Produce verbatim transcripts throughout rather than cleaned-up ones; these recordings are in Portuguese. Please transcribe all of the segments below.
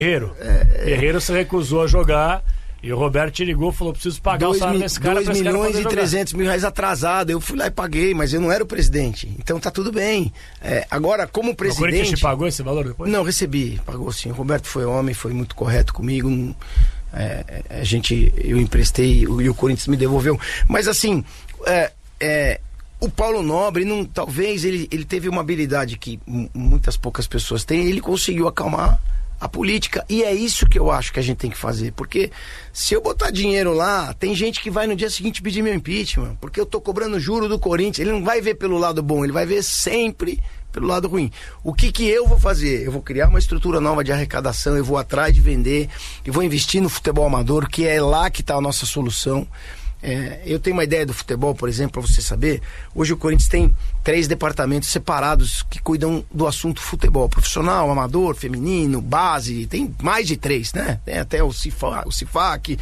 Guerreiro. É... Guerreiro se recusou a jogar e o Roberto te ligou e falou: preciso pagar dois, o salário desse cara. dois milhões e trezentos mil reais atrasado. Eu fui lá e paguei, mas eu não era o presidente. Então tá tudo bem. É, agora, como presidente. O Corinthians te pagou esse valor depois? Não, recebi. Pagou sim. O Roberto foi homem, foi muito correto comigo. É, a gente, eu emprestei e o Corinthians me devolveu. Mas assim, é, é, o Paulo Nobre, não, talvez ele, ele teve uma habilidade que m- muitas poucas pessoas têm. Ele conseguiu acalmar a política, e é isso que eu acho que a gente tem que fazer, porque se eu botar dinheiro lá, tem gente que vai no dia seguinte pedir meu impeachment, porque eu tô cobrando juro do Corinthians. Ele não vai ver pelo lado bom, ele vai ver sempre pelo lado ruim. O que que eu vou fazer? Eu vou criar uma estrutura nova de arrecadação, eu vou atrás de vender, eu vou investir no futebol amador, que é lá que tá a nossa solução. É, eu tenho uma ideia do futebol, por exemplo, para você saber. Hoje o Corinthians tem três departamentos separados que cuidam do assunto futebol: profissional, amador, feminino, base. Tem mais de três, né? Tem até o Cifa, o Cifac.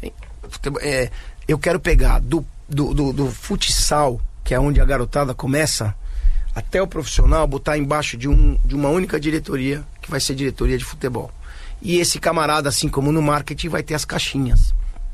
É, eu quero pegar do, do, do, do futsal, que é onde a garotada começa, até o profissional, botar embaixo de, um, de uma única diretoria, que vai ser diretoria de futebol. E esse camarada, assim como no marketing, vai ter as caixinhas.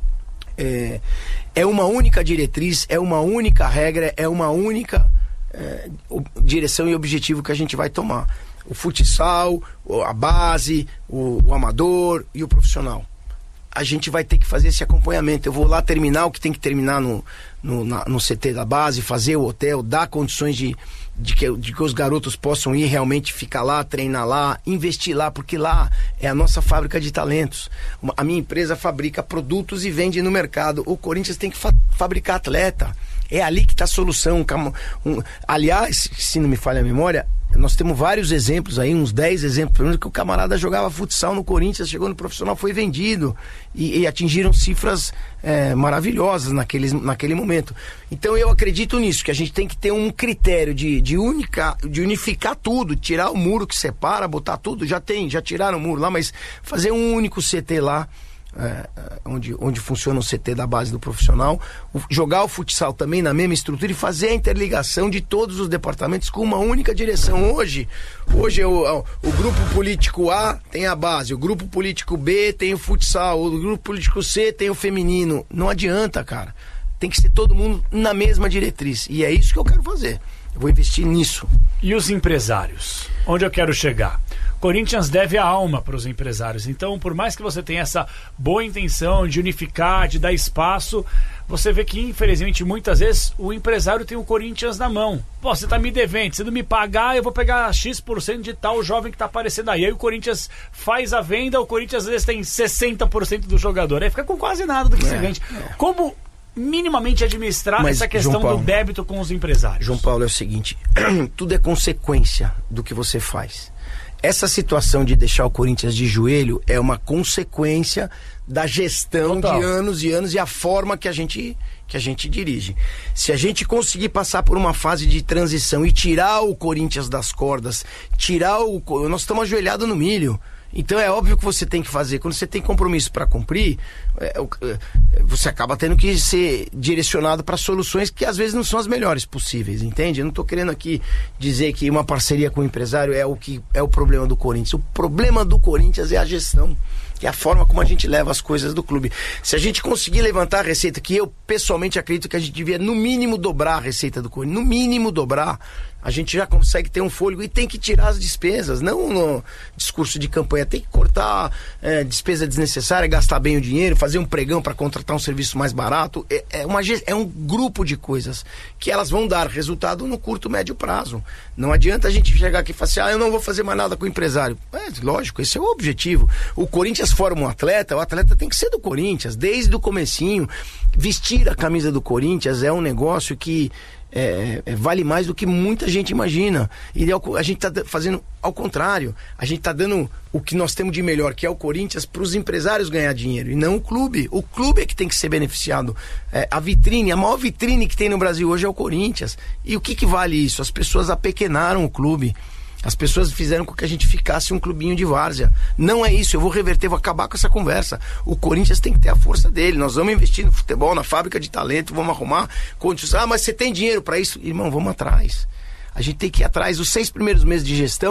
É, é uma única diretriz, é uma única regra, é uma única é, direção e objetivo que a gente vai tomar. O futsal, a base, o, o amador e o profissional. A gente vai ter que fazer esse acompanhamento. Eu vou lá terminar o que tem que terminar no, no, na, no C T da base, fazer o hotel, dar condições de, de, que, de que os garotos possam ir realmente ficar lá, treinar lá, investir lá, porque lá é a nossa fábrica de talentos. Uma, a minha empresa fabrica produtos e vende no mercado. O Corinthians tem que fa- fabricar atleta. É ali que está a solução. Um, um, aliás, se não me falha a memória, nós temos vários exemplos aí, uns dez exemplos, pelo menos, que o camarada jogava futsal no Corinthians, chegou no profissional, foi vendido e, e atingiram cifras é, maravilhosas naqueles, naquele momento. Então eu acredito nisso, que a gente tem que ter um critério de, de, única, de unificar tudo, tirar o muro que separa, botar tudo, já tem, já tiraram o muro lá, mas fazer um único C T lá, É, onde, onde funciona o C T da base do profissional, o, jogar o futsal também na mesma estrutura e fazer a interligação de todos os departamentos com uma única direção. Hoje, hoje é o, o, o grupo político A tem a base, o grupo político B tem o futsal, o grupo político C tem o feminino. Não adianta, cara. Tem que ser todo mundo na mesma diretriz. E é isso que eu quero fazer. Eu vou investir nisso. E os empresários? Onde eu quero chegar? Corinthians deve a alma para os empresários. Então, por mais que você tenha essa boa intenção de unificar, de dar espaço, você vê que, infelizmente, muitas vezes o empresário tem o Corinthians na mão. Pô, você tá me devendo, se não me pagar, eu vou pegar X% de tal jovem que tá aparecendo aí. Aí o Corinthians faz a venda, o Corinthians às vezes tem sessenta por cento do jogador. Aí fica com quase nada do que é, se vende. É. Como minimamente administrar Mas, essa questão Paulo, do débito com os empresários? João Paulo, é o seguinte, tudo é consequência do que você faz. Essa situação de deixar o Corinthians de joelho é uma consequência da gestão Total. de anos e anos e a forma que a gente, que a gente dirige. Se a gente conseguir passar por uma fase de transição e tirar o Corinthians das cordas, tirar o... Nós estamos ajoelhados no milho. Então é óbvio que você tem que fazer. Quando você tem compromisso para cumprir, é, é, você acaba tendo que ser direcionado para soluções que às vezes não são as melhores possíveis, entende? Eu não estou querendo aqui dizer que uma parceria com o empresário é o que é o problema do Corinthians. O problema do Corinthians é a gestão, que é a forma como a gente leva as coisas do clube. Se a gente conseguir levantar a receita, que eu pessoalmente acredito que a gente devia no mínimo dobrar a receita do Corinthians, no mínimo dobrar, a gente já consegue ter um fôlego e tem que tirar as despesas, não no discurso de campanha, tem que cortar é, despesa desnecessária, gastar bem o dinheiro, fazer um pregão para contratar um serviço mais barato, é, é, uma, é um grupo de coisas que elas vão dar resultado no curto, médio prazo. Não adianta a gente chegar aqui e falar assim, ah, eu não vou fazer mais nada com o empresário. É, lógico, esse é o objetivo. O Corinthians forma um atleta, o atleta tem que ser do Corinthians, desde o comecinho. Vestir a camisa do Corinthians é um negócio que É, é, vale mais do que muita gente imagina. E a gente está fazendo ao contrário. A gente está dando o que nós temos de melhor, que é o Corinthians, para os empresários ganhar dinheiro e não o clube. O clube é que tem que ser beneficiado. É, a vitrine, a maior vitrine que tem no Brasil hoje é o Corinthians. E o que, que vale isso? As pessoas apequenaram o clube. As pessoas fizeram com que a gente ficasse um clubinho de várzea. Não é isso, eu vou reverter, vou acabar com essa conversa. O Corinthians tem que ter a força dele. Nós vamos investir no futebol, na fábrica de talento, vamos arrumar condições. Ah, mas você tem dinheiro para isso? Irmão, vamos atrás. A gente tem que ir atrás. Os seis primeiros meses de gestão,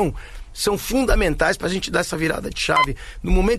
são fundamentais para a gente dar essa virada de chave. No momento